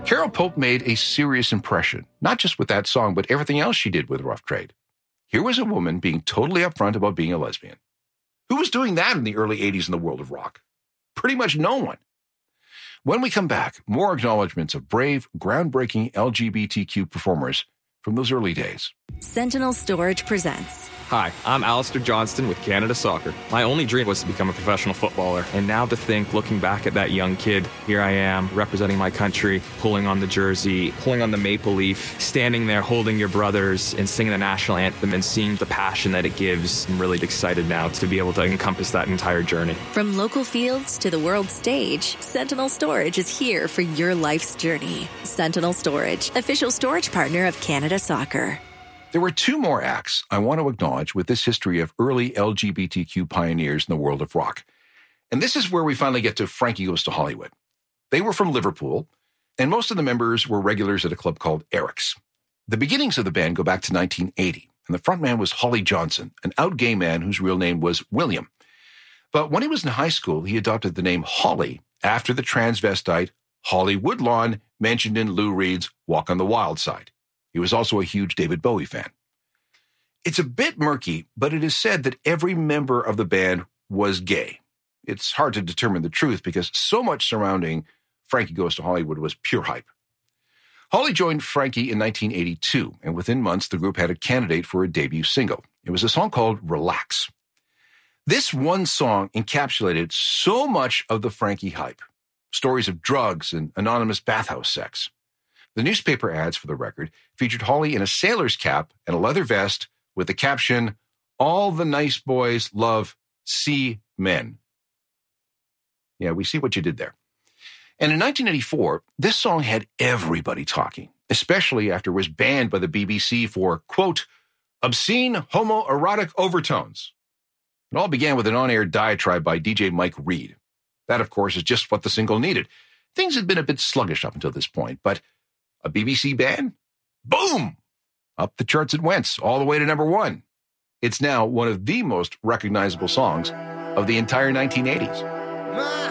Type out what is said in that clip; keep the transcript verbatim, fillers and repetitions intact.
Carol Pope made a serious impression, not just with that song, but everything else she did with Rough Trade. Here was a woman being totally upfront about being a lesbian. Who was doing that in the early eighties in the world of rock? Pretty much no one. When we come back, more acknowledgments of brave, groundbreaking L G B T Q performers from those early days. Sentinel Storage presents. Hi, I'm Alistair Johnston with Canada Soccer. My only dream was to become a professional footballer. And now to think, looking back at that young kid, here I am representing my country, pulling on the jersey, pulling on the maple leaf, standing there holding your brothers and singing the national anthem and seeing the passion that it gives. I'm really excited now to be able to encompass that entire journey. From local fields to the world stage, Sentinel Storage is here for your life's journey. Sentinel Storage, official storage partner of Canada Soccer. There were two more acts I want to acknowledge with this history of early L G B T Q pioneers in the world of rock. And this is where we finally get to Frankie Goes to Hollywood. They were from Liverpool, and most of the members were regulars at a club called Eric's. The beginnings of the band go back to nineteen eighty, and the frontman was Holly Johnson, an out gay man whose real name was William. But when he was in high school, he adopted the name Holly after the transvestite Holly Woodlawn mentioned in Lou Reed's Walk on the Wild Side. He was also a huge David Bowie fan. It's a bit murky, but it is said that every member of the band was gay. It's hard to determine the truth because so much surrounding Frankie Goes to Hollywood was pure hype. Holly joined Frankie in nineteen eighty-two, and within months, the group had a candidate for a debut single. It was a song called Relax. This one song encapsulated so much of the Frankie hype. Stories of drugs and anonymous bathhouse sex. The newspaper ads for the record featured Holly in a sailor's cap and a leather vest with the caption, "All the nice boys love C men." Yeah, we see what you did there. And in nineteen eighty-four, this song had everybody talking, especially after it was banned by the B B C for, quote, obscene homoerotic overtones. It all began with an on-air diatribe by D J Mike Reed. That, of course, is just what the single needed. Things had been a bit sluggish up until this point, but a B B C ban? Boom! Up the charts it went, all the way to number one. It's now one of the most recognizable songs of the entire nineteen eighties.